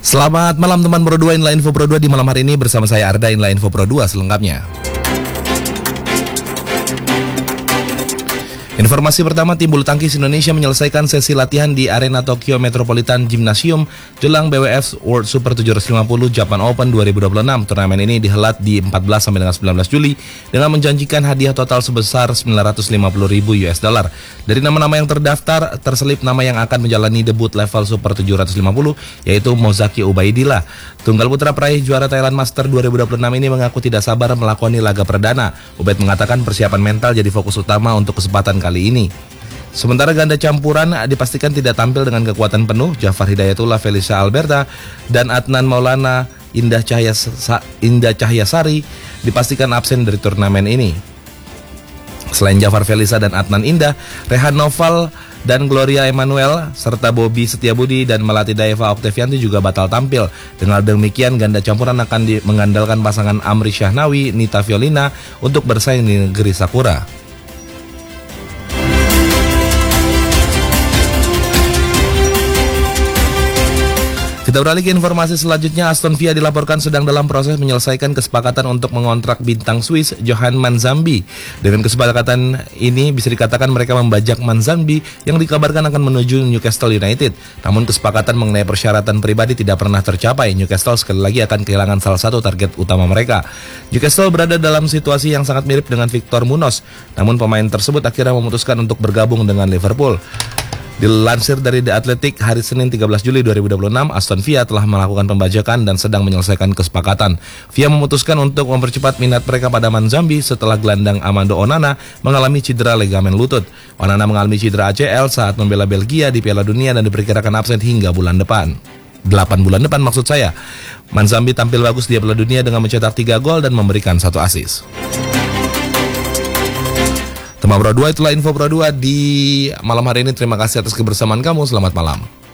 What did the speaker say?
Selamat malam teman Pro 2, inilah info Pro 2 di malam hari ini bersama saya Arda, inilah info Pro 2 selengkapnya. Informasi pertama, tim bulu tangkis Indonesia menyelesaikan sesi latihan di arena Tokyo Metropolitan Gymnasium jelang BWF World Super 750 Japan Open 2026. Turnamen ini dihelat di 14 sampai dengan 19 Juli dengan menjanjikan hadiah total sebesar $950.000. Dari nama-nama yang terdaftar, terselip nama yang akan menjalani debut level Super 750, yaitu Mozaki Ubaidillah. Tunggal putra peraih juara Thailand Master 2026 ini mengaku tidak sabar melakoni laga perdana. Ubaid mengatakan persiapan mental jadi fokus utama untuk kesempatan kali ini. Sementara ganda campuran dipastikan tidak tampil dengan kekuatan penuh. Jafar Hidayatullah, Felicia Alberta, dan Adnan Maulana Indah Cahyasari dipastikan absen dari turnamen ini. Selain Jafar Felisa dan Adnan Indah, Rehan Noval dan Gloria Emanuel serta Bobby Setiabudi dan Melati Daeva Oktavianti juga batal tampil. Dengan demikian, ganda campuran akan mengandalkan pasangan Amri Syahnawi, Nita Violina untuk bersaing di negeri Sakura. Kita beralih ke informasi selanjutnya. Aston Villa dilaporkan sedang dalam proses menyelesaikan kesepakatan untuk mengontrak bintang Swiss Johan Manzambi. Dengan kesepakatan ini bisa dikatakan mereka membajak Manzambi yang dikabarkan akan menuju Newcastle United. Namun kesepakatan mengenai persyaratan pribadi tidak pernah tercapai. Newcastle sekali lagi akan kehilangan salah satu target utama mereka. Newcastle berada dalam situasi yang sangat mirip dengan Victor Munoz. Namun pemain tersebut akhirnya memutuskan untuk bergabung dengan Liverpool. Dilansir dari The Athletic hari Senin 13 Juli 2026, Aston Villa telah melakukan pembajakan dan sedang menyelesaikan kesepakatan. Villa memutuskan untuk mempercepat minat mereka pada Manzambi setelah gelandang Amando Onana mengalami cedera ligamen lutut. Onana mengalami cedera ACL saat membela Belgia di Piala Dunia dan diperkirakan absen hingga bulan depan. 8 bulan depan maksud saya. Manzambi tampil bagus di Piala Dunia dengan mencetak 3 gol dan memberikan 1 assist. Teman Pro 2, itulah info Pro 2 di malam hari ini. Terima kasih atas kebersamaan kamu. Selamat malam.